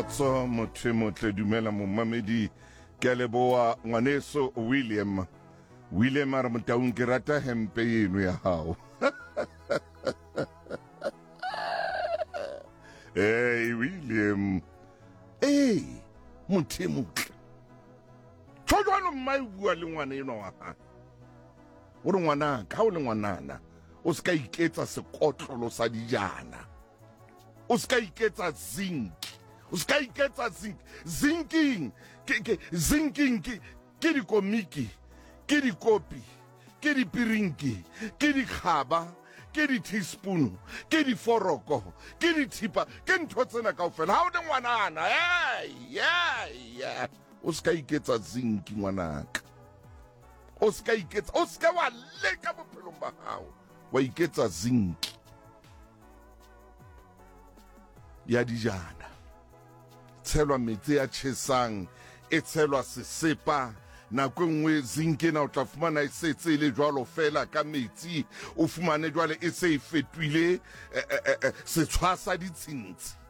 Kgotso motho motle dumela momamedi ke a leboa ngwaneso William a re motaung ke rata hempe eno ya hao. Hey William, hey motho motle tso jwalo mma e bua le ngwana eno wa hae o re ngwana ka o le ngwanana o ska iketsa sekotlolo sa dijana, o ska iketsa zinc, o ska iketsa zinking ke di komiki, ke di kopi, ke di pirinki, ke di khaba, ke di teaspoon, ke di foroko, ke di thipa, ke ntho tsena kaofela ha o le ngwanana. Yeah. O ska iketsa zinki ngwanaka, o ska iketsa, o ska wa leka bophelong ba hao wa iketsa zinki ya dijana, tshelwa metsi a tjhesang, e tshelwa sesepa. Nako nngwe zinki na o tla fumana e setse e le jwalo fela ka metsi, o fumane jwale e se e fetwile setshwasa ditshintshi.